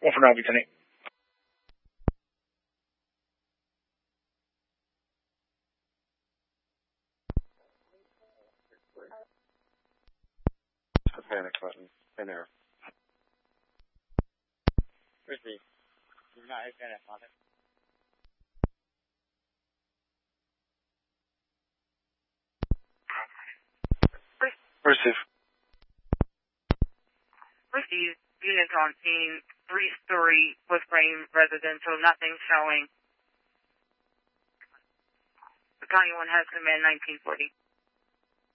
One for now, Lieutenant. The panic button. In there. Receive. You're not gonna find it. Receive. Receive. Units on scene. 3-story with frame residential. Nothing showing. The County 1 has come in 1940.